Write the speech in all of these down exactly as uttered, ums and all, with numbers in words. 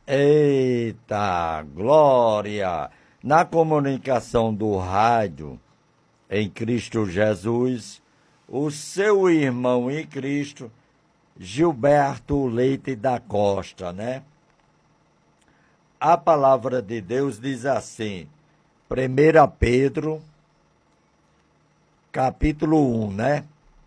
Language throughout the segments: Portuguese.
Eita, glória! Na comunicação do rádio, em Cristo Jesus, o seu irmão em Cristo, Gilberto Leite da Costa, né? A palavra de Deus diz assim, primeira Pedro, capítulo um, né?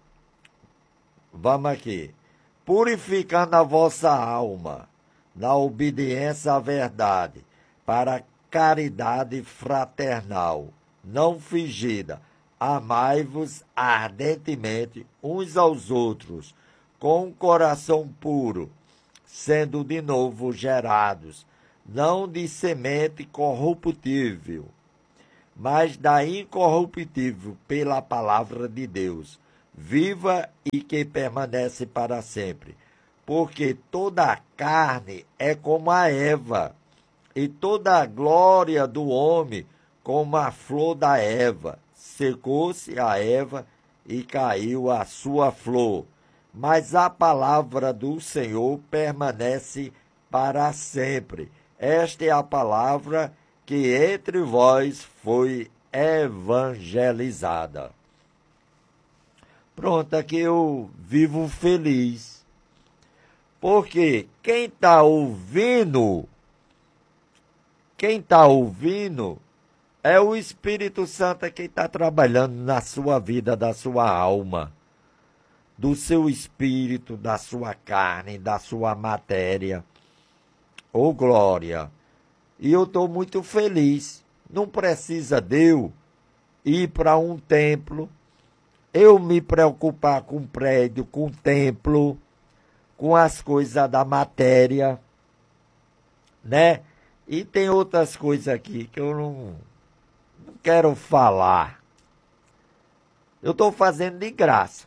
Vamos aqui. Purificando a vossa alma na obediência à verdade, para a caridade fraternal, não fingida. Amai-vos ardentemente uns aos outros, com um coração puro, sendo de novo gerados, não de semente corruptível, mas da incorruptível pela palavra de Deus, viva e que permanece para sempre. Porque toda a carne é como a erva, e toda a glória do homem como a flor da erva. Secou-se a erva e caiu a sua flor, mas a palavra do Senhor permanece para sempre. Esta é a palavra que entre vós foi evangelizada. Pronto, aqui eu vivo feliz. Porque quem está ouvindo, quem está ouvindo é o Espírito Santo que está trabalhando na sua vida, da sua alma, do seu espírito, da sua carne, da sua matéria. Ô glória! E eu estou muito feliz. Não precisa de eu ir para um templo, eu me preocupar com prédio, com templo, com as coisas da matéria, né? E tem outras coisas aqui que eu não, não quero falar. Eu estou fazendo de graça.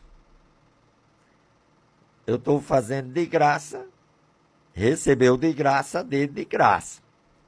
Eu estou fazendo de graça, recebeu de graça, dele de graça.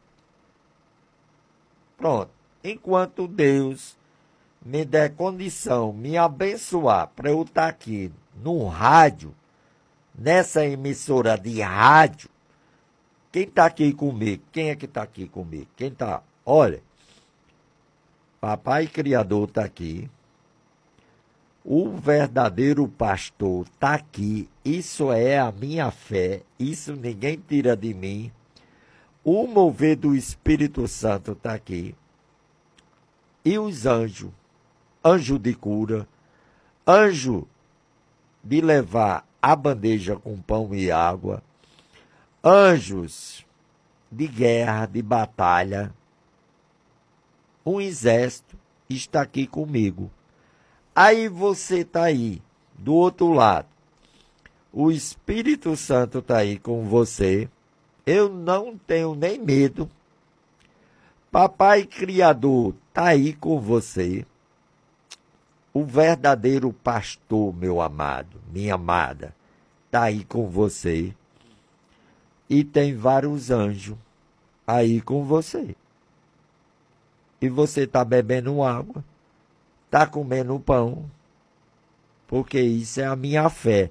Pronto. Enquanto Deus me der condição, me abençoar para eu estar aqui no rádio, nessa emissora de rádio, quem está aqui comigo? Quem é que está aqui comigo? Quem está? Olha, Papai Criador está aqui, o verdadeiro pastor está aqui, isso é a minha fé, isso ninguém tira de mim, o mover do Espírito Santo está aqui, e os anjos, anjo de cura, anjo de levar a bandeja com pão e água, anjos de guerra, de batalha, um exército está aqui comigo. Aí você está aí, do outro lado, o Espírito Santo está aí com você, eu não tenho nem medo, Papai Criador está aí com você, o verdadeiro pastor, meu amado, minha amada, está aí com você. E tem vários anjos aí com você. E você está bebendo água, está comendo pão, porque isso é a minha fé.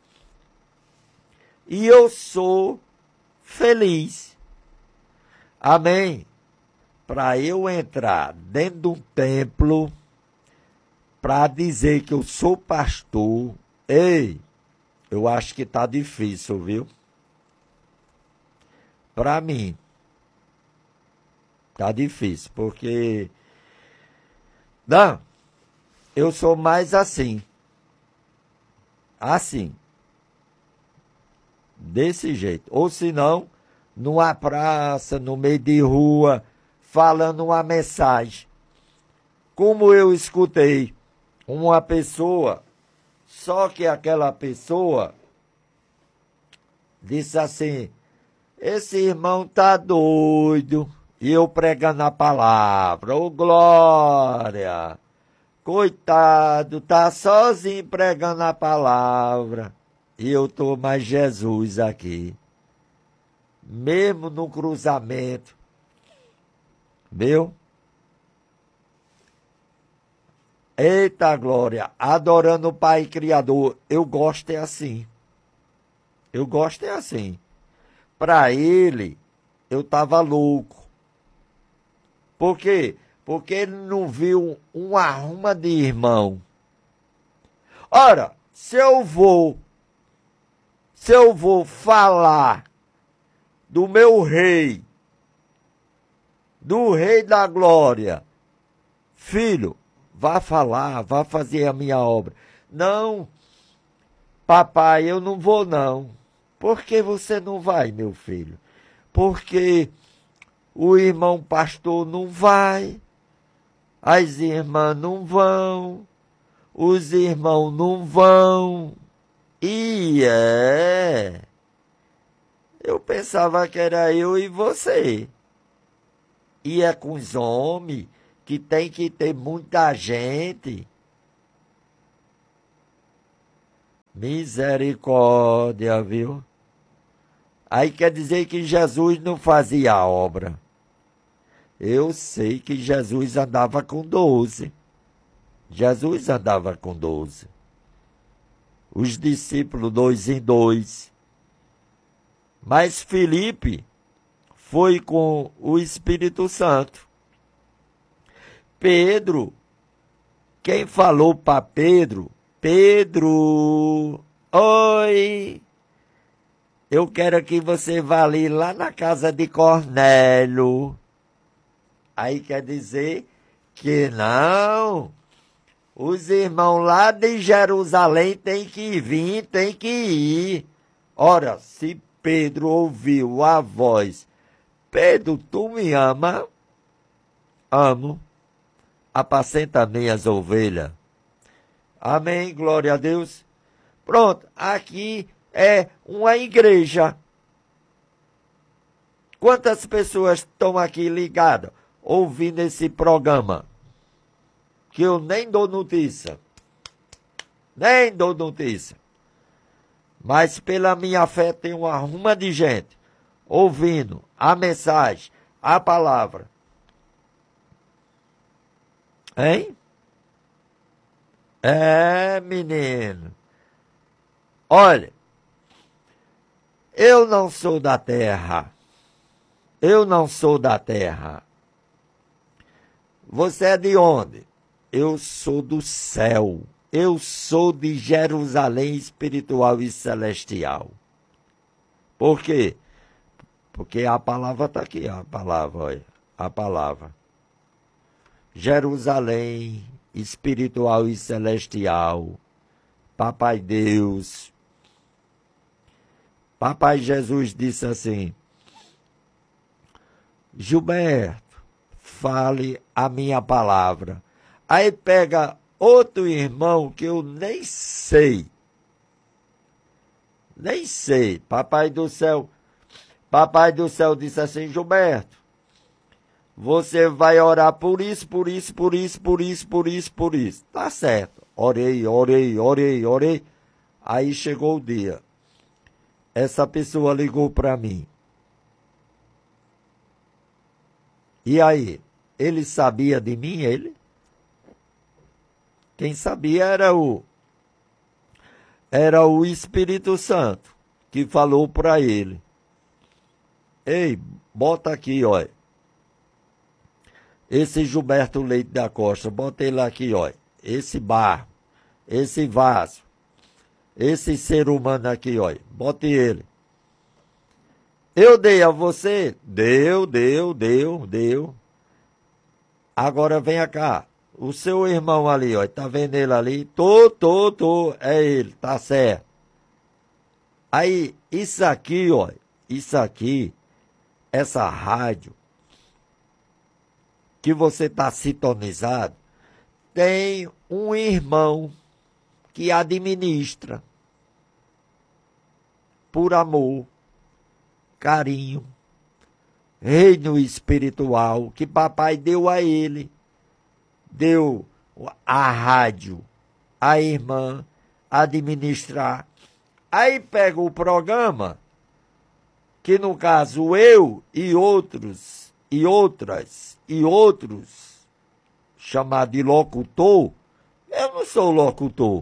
E eu sou feliz. Amém? Para eu entrar dentro de um templo, para dizer que eu sou pastor, ei, eu acho que está difícil, viu? Para mim, está difícil, porque, não, eu sou mais assim, assim, desse jeito, ou se não, numa praça, no meio de rua, falando uma mensagem, como eu escutei, uma pessoa, só que aquela pessoa disse assim, esse irmão tá doido, e eu pregando a palavra, ô glória, coitado, tá sozinho pregando a palavra, e eu tô mais Jesus aqui, mesmo no cruzamento, viu? Eita glória, adorando o Pai Criador, eu gosto é assim, eu gosto é assim, para ele, eu estava louco. Por quê? Porque ele não viu uma arruma de irmão. Ora, se eu vou, se eu vou falar do meu rei, do rei da glória, filho, vá falar, vá fazer a minha obra. Não, papai, eu não vou não. Por que você não vai, meu filho? Porque o irmão pastor não vai, as irmãs não vão, os irmãos não vão. E é, eu pensava que era eu e você. E é com os homens que tem que ter muita gente. Misericórdia, viu? Aí quer dizer que Jesus não fazia a obra. Eu sei que Jesus andava com doze. Jesus andava com doze. Os discípulos, dois em dois. Mas Filipe foi com o Espírito Santo. Pedro, quem falou para Pedro? Pedro, oi, eu quero que você vá ali lá na casa de Cornélio. Aí quer dizer que não, os irmãos lá de Jerusalém têm que vir, têm que ir. Ora, se Pedro ouviu a voz, Pedro, tu me ama? Amo. Apacenta minhas ovelhas. Amém, glória a Deus. Pronto, aqui é uma igreja. Quantas pessoas estão aqui ligadas, ouvindo esse programa? Que eu nem dou notícia. Nem dou notícia. Mas pela minha fé tem uma ruma de gente ouvindo a mensagem, a palavra. Hein? É, menino. Olha, eu não sou da terra. Eu não sou da terra. Você é de onde? Eu sou do céu. Eu sou de Jerusalém espiritual e celestial. Por quê? Porque a palavra está aqui, a palavra, olha, a palavra. Jerusalém espiritual e celestial. Papai Deus. Papai Jesus disse assim: Gilberto, fale a minha palavra. Aí pega outro irmão que eu nem sei. Nem sei. Papai do céu. Papai do céu disse assim: Gilberto, você vai orar por isso, por isso, por isso, por isso, por isso, por isso. Tá certo. Orei, orei, orei, orei. Aí chegou o dia. Essa pessoa ligou para mim. E aí? Ele sabia de mim, ele? Quem sabia era o era o Espírito Santo que falou para ele: Ei, bota aqui, olha. Esse Gilberto Leite da Costa, bota ele aqui, olha. Esse barro, esse vaso, esse ser humano aqui, olha. Bote ele. Eu dei a você? Deu, deu, deu, deu. Agora venha cá. O seu irmão ali, ó, tá vendo ele ali? Tô, tô, tô. É ele, tá certo. Aí, isso aqui, ó, isso aqui, essa rádio que você tá sintonizado, tem um irmão que administra por amor, carinho, reino espiritual que papai deu a ele. Deu a rádio, a irmã, administrar. Aí pega o programa, que no caso eu e outros, e outras, e outros, chamado de locutor, eu não sou locutor.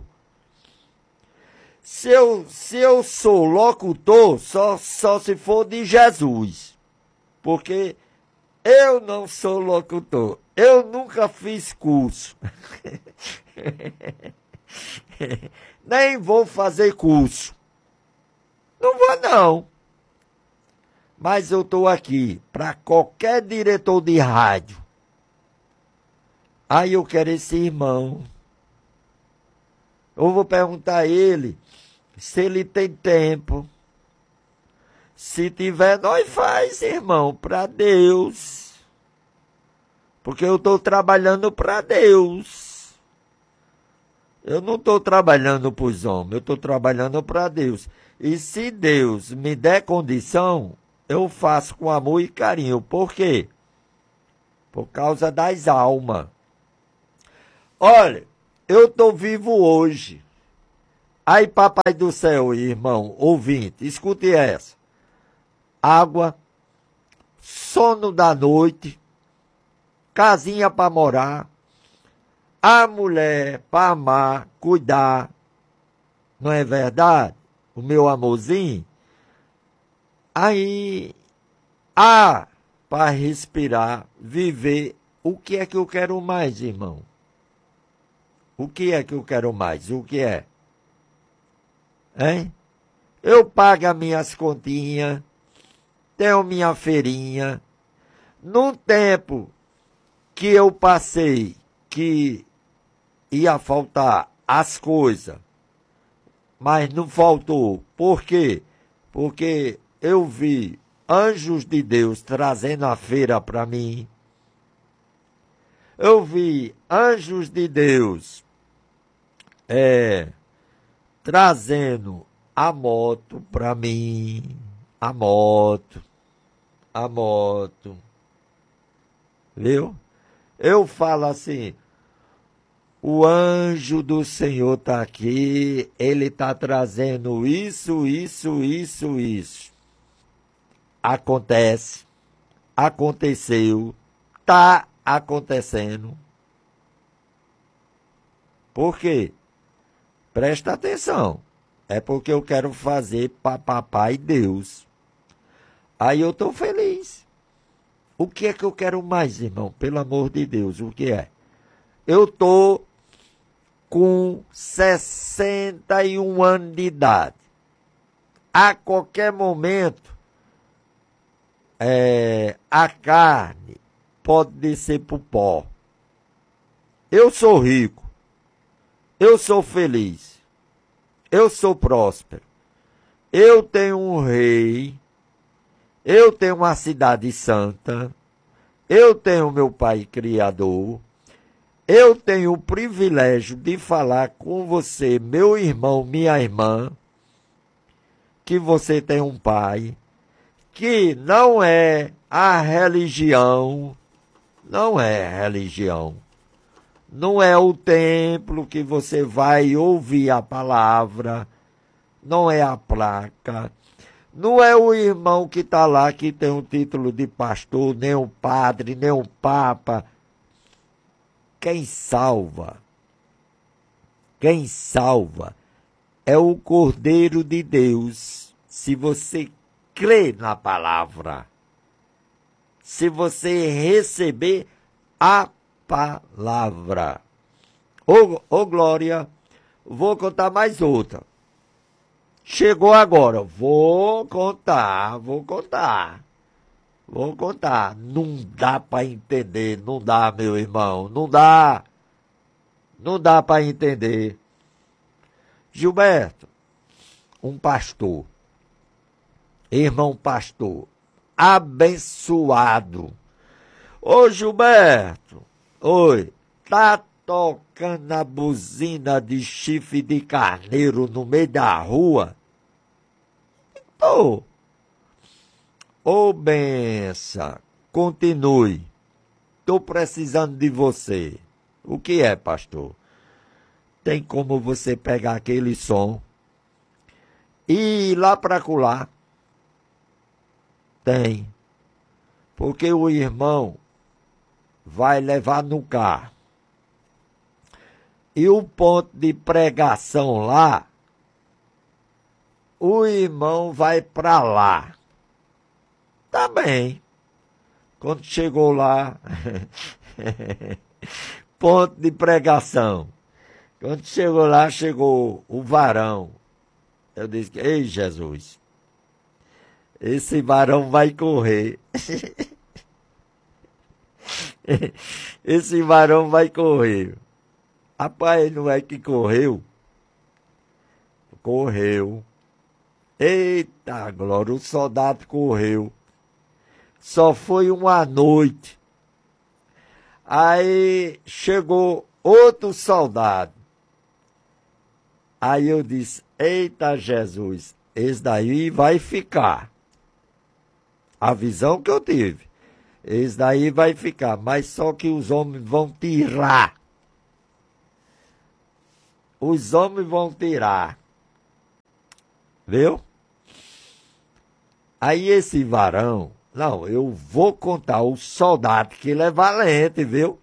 Se eu, se eu sou locutor, só, só se for de Jesus. porque eu não sou locutor. Eu nunca fiz curso. Nem vou fazer curso. Não vou, não. Mas eu estou aqui para qualquer diretor de rádio. Aí eu quero esse irmão. Eu vou perguntar a ele se ele tem tempo. Se tiver, nós faz, irmão, para Deus. Porque eu estou trabalhando para Deus. Eu não estou trabalhando para os homens, eu estou trabalhando para Deus. E se Deus me der condição, eu faço com amor e carinho. Por quê? Por causa das almas. Olha, eu estou vivo hoje. Aí, papai do céu, irmão, ouvinte, escute essa. Água, sono da noite, casinha para morar, a mulher para amar, cuidar. Não é verdade? O meu amorzinho. Aí, ar para respirar, viver. O que é que eu quero mais, irmão? O que é que eu quero mais? O que é? Hein? Eu pago as minhas continhas, tenho minha feirinha. Num tempo que eu passei que ia faltar as coisas, mas não faltou. Por quê? Porque eu vi anjos de Deus trazendo a feira para mim. Eu vi anjos de Deus é, trazendo a moto para mim. A moto. A moto. Viu? Eu falo assim, o anjo do Senhor está aqui, ele está trazendo isso, isso, isso, isso. Acontece, aconteceu, está acontecendo. Por quê? Presta atenção. É porque eu quero fazer para papai Deus. Aí eu estou feliz. O que é que eu quero mais, irmão? Pelo amor de Deus, o que é? Eu estou com sessenta e um anos de idade. A qualquer momento, é, a carne pode descer para o pó. Eu sou rico. Eu sou feliz. Eu sou próspero. Eu tenho um rei. Eu tenho uma cidade santa. Eu tenho meu pai criador. Eu tenho o privilégio de falar com você, meu irmão, minha irmã, que você tem um pai, que não é a religião, não é religião. Não é o templo que você vai ouvir a palavra, não é a placa, não é o irmão que está lá que tem um título de pastor, nem o padre, nem o papa. Quem salva, quem salva é o Cordeiro de Deus, se você crê na palavra, se você receber a palavra. Ô, ô Glória, vou contar mais outra. Chegou agora, vou contar, vou contar. Vou contar. Não dá para entender, não dá, meu irmão, não dá. Não dá para entender. Gilberto, um pastor, irmão pastor, abençoado. Ô Gilberto, oi, tá tocando a buzina de chifre de carneiro no meio da rua? Tô. Ô benção, continue. Tô precisando de você. O que é, pastor? Tem como você pegar aquele som e ir lá para colar? Tem. Porque o irmão vai levar no carro. E o ponto de pregação lá, o irmão vai para lá. Tá bem. Quando chegou lá, ponto de pregação. Quando chegou lá, chegou o varão. Eu disse, ei Jesus, esse varão vai correr. Esse varão vai correr. Rapaz, não é que correu? Correu. Eita glória, o soldado correu. Só foi uma noite. Aí chegou outro soldado. Aí eu disse, eita Jesus, esse daí vai ficar. A visão que eu tive. Esse daí vai ficar, mas só que os homens vão tirar. Os homens vão tirar. Viu? Aí esse varão, não, eu vou contar o soldado, que ele é valente, viu?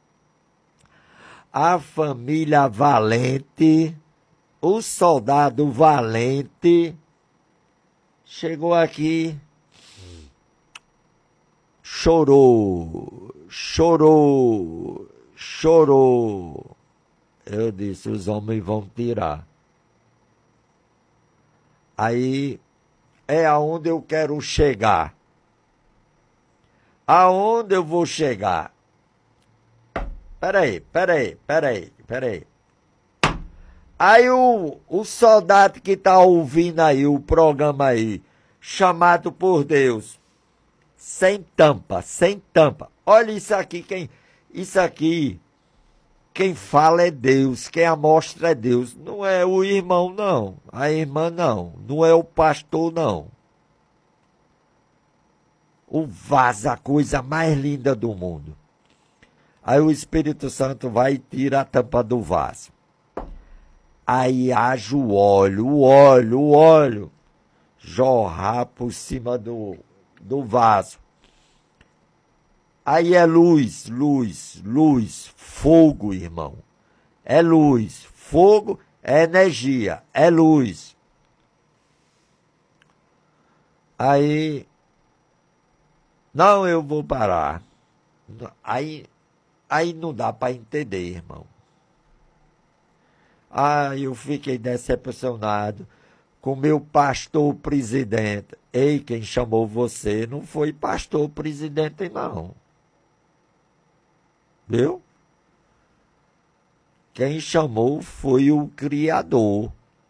A família valente, o soldado valente, chegou aqui, chorou, chorou, chorou. Eu disse, os homens vão tirar. Aí é aonde eu quero chegar. Aonde eu vou chegar? Peraí, peraí, peraí, peraí. Aí o, o soldado que tá ouvindo aí o programa aí, chamado por Deus, sem tampa, sem tampa. Olha isso aqui, quem, isso aqui, quem fala é Deus, quem amostra é Deus. Não é o irmão, não. A irmã, não. Não é o pastor, não. O vaso, a coisa mais linda do mundo. Aí o Espírito Santo vai e tira a tampa do vaso. Aí haja o óleo, o óleo, o óleo, jorrar por cima do, do vaso. Aí é luz, luz, luz, fogo, irmão. É luz, fogo é energia, é luz. Aí, não, eu vou parar. Aí, aí não dá para entender, irmão. Ah, eu fiquei decepcionado com meu pastor presidente. Ei, quem chamou você não foi pastor presidente, não. Viu? Quem chamou foi o Criador.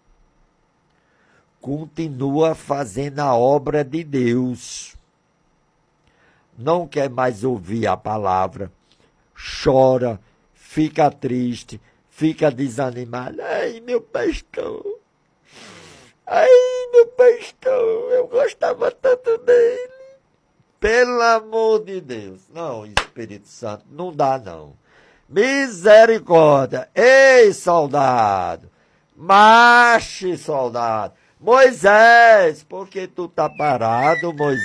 Continua fazendo a obra de Deus. Não quer mais ouvir a palavra. Chora, fica triste, fica desanimado. Ai, meu pastor. Ai, meu pastor, eu gostava tanto dele. Pelo amor de Deus. Não, Espírito Santo, não dá não. Misericórdia. Ei, soldado. Marche, soldado. Moisés, por que tu tá parado, Moisés?